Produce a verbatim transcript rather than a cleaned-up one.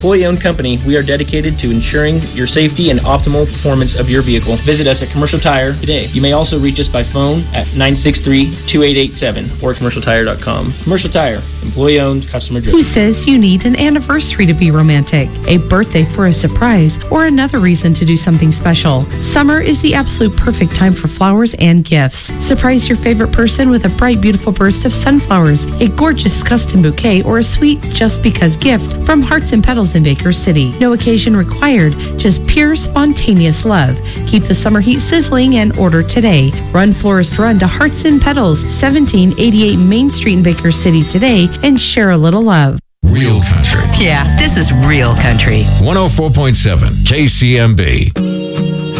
Employee-owned company, we are dedicated to ensuring your safety and optimal performance of your vehicle. Visit us at Commercial Tire today. You may also reach us by phone at nine six three, two eight eight seven or commercial tire dot com. Commercial Tire, employee-owned, customer-driven. Who says you need an anniversary to be romantic, a birthday for a surprise, or another reason to do something special? Summer is the absolute perfect time for flowers and gifts. Surprise your favorite person with a bright, beautiful burst of sunflowers, a gorgeous custom bouquet, or a sweet just because gift from Hearts and Petals in Baker City. No occasion required, just pure spontaneous love. Keep the summer heat sizzling and order today. Run Florist Run to Hearts and Petals, seventeen eighty-eight Main Street in Baker City today and share a little love. Real country. Yeah, this is real country. one oh four point seven K C M B.